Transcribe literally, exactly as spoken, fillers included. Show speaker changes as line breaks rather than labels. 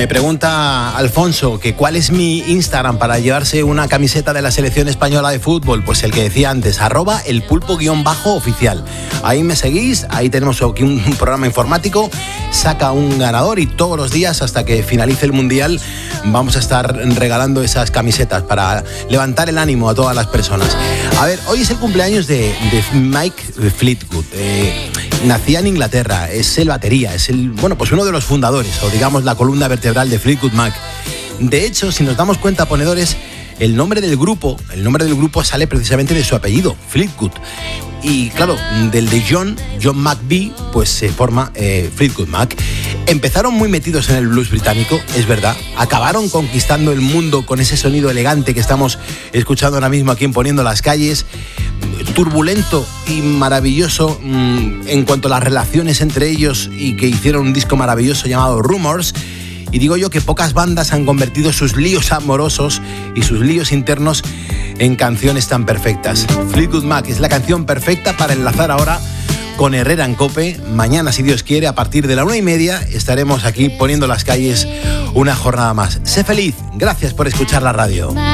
Me pregunta Alfonso que cuál es mi Instagram para llevarse una camiseta de la selección española de fútbol. Pues el que decía antes, arroba el pulpo guión bajo oficial. Ahí me seguís, ahí tenemos aquí un programa informático, saca un ganador y todos los días hasta que finalice el Mundial vamos a estar regalando esas camisetas para levantar el ánimo a todas las personas. A ver, hoy es el cumpleaños de, de Mike Fleetwood. Eh, nacía en Inglaterra, es el batería, es el, bueno, pues uno de los fundadores, o digamos la columna vertebral de Fleetwood Mac. De hecho, si nos damos cuenta, ponedores, el nombre del grupo, el nombre del grupo sale precisamente de su apellido, Fleetwood. Y claro, del de John, John McVie, pues se forma eh, Fleetwood Mac. Empezaron muy metidos en el blues británico, es verdad. Acabaron conquistando el mundo con ese sonido elegante que estamos escuchando ahora mismo aquí en Poniendo las Calles. Turbulento y maravilloso mmm, en cuanto a las relaciones entre ellos, y que hicieron un disco maravilloso llamado Rumors. Y digo yo que pocas bandas han convertido sus líos amorosos y sus líos internos en canciones tan perfectas. Fleetwood Mac es la canción perfecta para enlazar ahora con Herrera en COPE. Mañana, si Dios quiere, a partir de la una y media estaremos aquí Poniendo las Calles una jornada más. Sé feliz, gracias por escuchar la radio.